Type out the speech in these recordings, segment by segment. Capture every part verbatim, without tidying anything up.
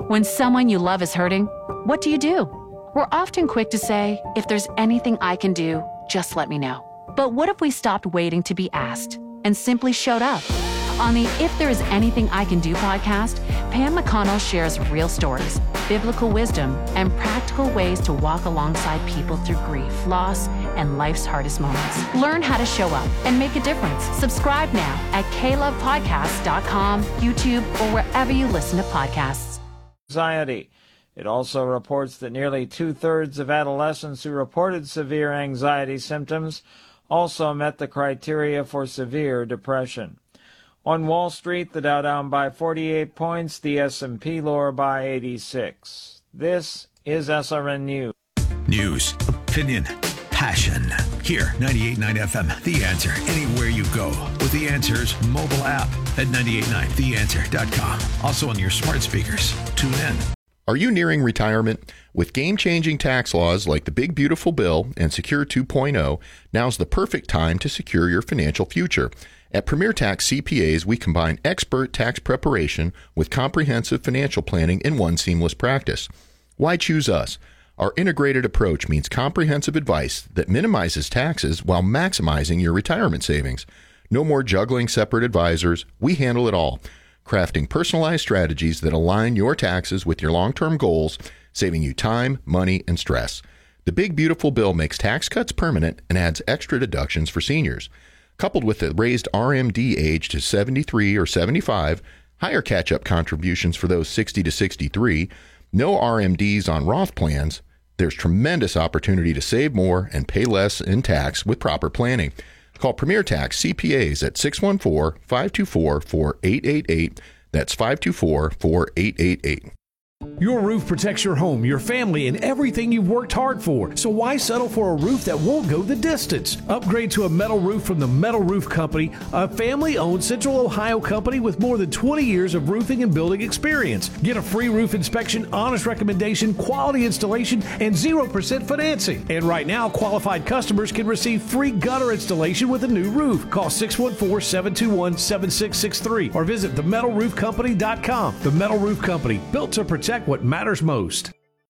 When someone you love is hurting, what do you do? We're often quick to say, if there's anything I can do, just let me know. But what if we stopped waiting to be asked and simply showed up? On the If There Is Anything I Can Do podcast, Pam McConnell shares real stories, biblical wisdom, and practical ways to walk alongside people through grief, loss, and life's hardest moments. Learn how to show up and make a difference. Subscribe now at k love podcast dot com, YouTube, or wherever you listen to podcasts. Anxiety. It also reports that nearly two-thirds of adolescents who reported severe anxiety symptoms also met the criteria for severe depression. On Wall Street, the Dow down by forty-eight points, the S and P lower by eighty-six. This is S R N News. News, opinion, passion. Here, ninety-eight point nine F M, The Answer, anywhere you go. With The Answer's mobile app at nine eight nine the answer dot com. Also on your smart speakers. Tune in. Are you nearing retirement? With game-changing tax laws like the Big Beautiful Bill and Secure two point oh, now's the perfect time to secure your financial future. At Premier Tax C P As, we combine expert tax preparation with comprehensive financial planning in one seamless practice. Why choose us? Our integrated approach means comprehensive advice that minimizes taxes while maximizing your retirement savings. No more juggling separate advisors. We handle it all, crafting personalized strategies that align your taxes with your long-term goals, saving you time, money, and stress. The Big Beautiful Bill makes tax cuts permanent and adds extra deductions for seniors. Coupled with the raised R M D age to seventy-three or seventy-five, higher catch-up contributions for those sixty to sixty-three, no R M Ds on Roth plans, there's tremendous opportunity to save more and pay less in tax with proper planning. Call Premier Tax C P As at six one four, five two four, four eight eight eight. That's five two four, four eight eight eight. Your roof protects your home, your family, and everything you've worked hard for. So why settle for a roof that won't go the distance? Upgrade to a metal roof from the Metal Roof Company, a family-owned Central Ohio company with more than twenty years of roofing and building experience. Get a free roof inspection, honest recommendation, quality installation, and zero percent financing. And right now, qualified customers can receive free gutter installation with a new roof. Call six one four, seven two one, seven six six three or visit the metal roof company dot com. The Metal Roof Company, built to protect what matters most.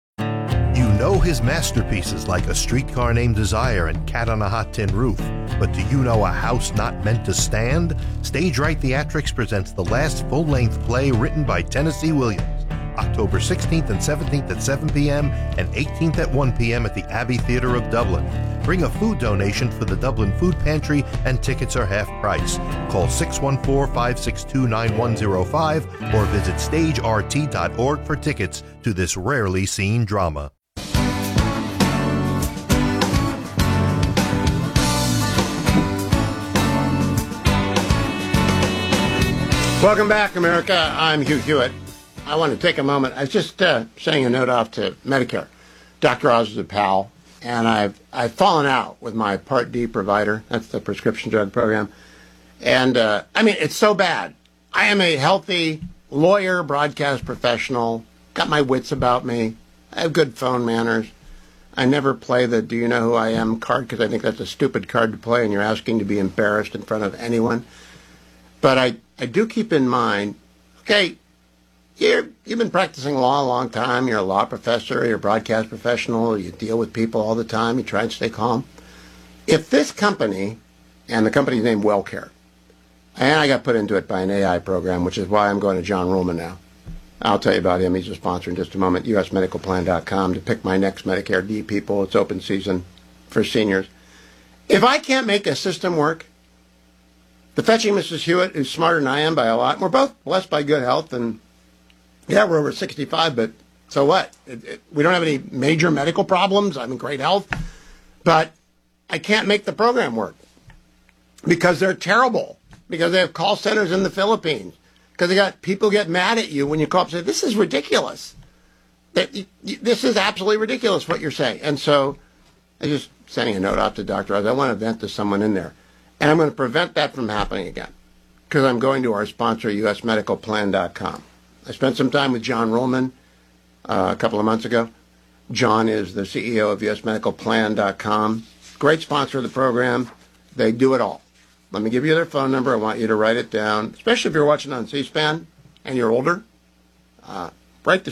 You know his masterpieces like A Streetcar Named Desire and Cat on a Hot Tin Roof. But do you know A House Not Meant to Stand? Stage Right Theatrics presents the last full-length play written by Tennessee Williams. October sixteenth and seventeenth at seven p.m. and eighteenth at one p.m. at the Abbey Theatre of Dublin. Bring a food donation for the Dublin Food Pantry and tickets are half price. Call six one four, five six two, nine one zero five or visit stage r t dot org for tickets to this rarely seen drama. Welcome back, America. I'm Hugh Hewitt. I want to take a moment. I was just uh, sending a note off to Medicare. Doctor Oz is a pal, and I've I've fallen out with my Part D provider. That's the prescription drug program. And, uh, I mean, it's so bad. I am a healthy lawyer, broadcast professional, got my wits about me. I have good phone manners. I never play the do you know who I am card because I think that's a stupid card to play and you're asking to be embarrassed in front of anyone. But I, I do keep in mind, okay, You're, you've been practicing law a long time. You're a law professor. You're a broadcast professional. You deal with people all the time. You try and stay calm. If this company, and the company's named WellCare, and I got put into it by an A I program, which is why I'm going to John Ruhlman now. I'll tell you about him. He's a sponsor in just a moment. U S medical plan dot com to pick my next Medicare D people. It's open season for seniors. If I can't make a system work, the fetching Missus Hewitt, who's smarter than I am by a lot, and we're both blessed by good health and yeah, we're over sixty-five, but so what? It, it, we don't have any major medical problems. I'm in great health. But I can't make the program work because they're terrible, because they have call centers in the Philippines, because they got people get mad at you when you call up and say, this is ridiculous. This is absolutely ridiculous what you're saying. And so I'm just sending a note out to Doctor Oz. I want to vent to someone in there. And I'm going to prevent that from happening again because I'm going to our sponsor, U S medical plan dot com. I spent some time with John Ruhlman uh, a couple of months ago. John is the C E O of U S medical plan dot com. Great sponsor of the program. They do it all. Let me give you their phone number. I want you to write it down, especially if you're watching on C-SPAN and you're older. Uh, write the